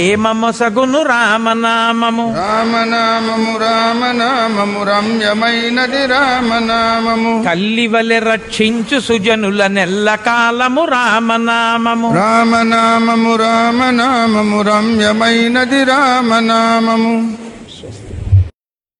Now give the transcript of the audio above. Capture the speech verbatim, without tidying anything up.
ఏమమొసగును రామనామము రామనామము రామనామము రమ్యమైనది రామనామము. తల్లివలె రక్షించు సుజనుల నెల్ల కాలము రామనామము. రామనామము రామనామము రమ్యమైనది రామనామము.